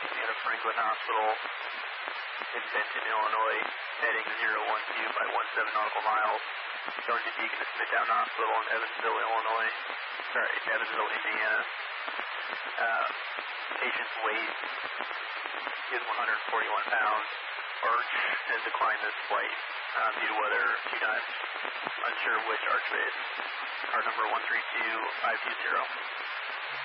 at a Franklin Hospital in Benton, Illinois, heading 012 by 17 nautical miles, going to Deaconess Midtown Hospital in Evansville, Indiana. Patient's weight is 141 pounds. Arch has declined this flight due to weather a few times. Unsure which arch base. Car number 132520.